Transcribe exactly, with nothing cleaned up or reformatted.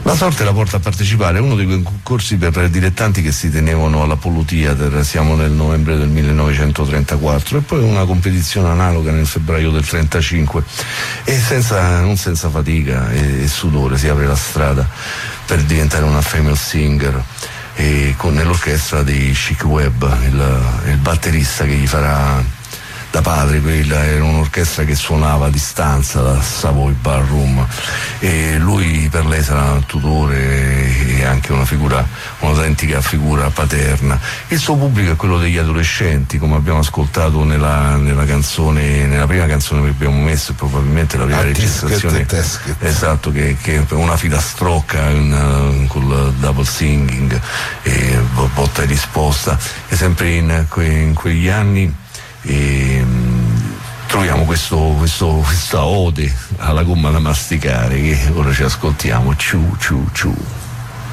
La sorte la porta a partecipare a uno di quei concorsi per dilettanti che si tenevano all'Apollo Theater, siamo nel novembre del millenovecentotrentaquattro, e poi una competizione analoga nel febbraio del trentacinque, e senza, non senza fatica e, e sudore si apre la strada per diventare una famous singer, e con nell'orchestra di Chic Webb, il, il batterista che gli farà da padre. Quella era un'orchestra che suonava a distanza da Savoy Ballroom, e lui per lei sarà un tutore e anche una figura, un'autentica figura paterna. Il suo pubblico è quello degli adolescenti, come abbiamo ascoltato nella, nella canzone, nella prima canzone che abbiamo messo, e probabilmente la prima ah, registrazione, tesket. esatto, che, che una filastrocca un, col double singing e botta e risposta, e sempre in, que, in quegli anni. E troviamo questo, questo, questa ode alla gomma da masticare che ora ci ascoltiamo. Ciu ciu ciu.